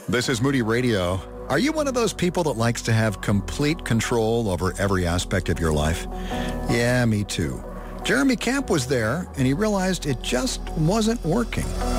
This is Moody Radio. Are you one of those people that likes to have complete control over every aspect of your life? Yeah, me too. Jeremy Camp was there, and he realized it just wasn't working.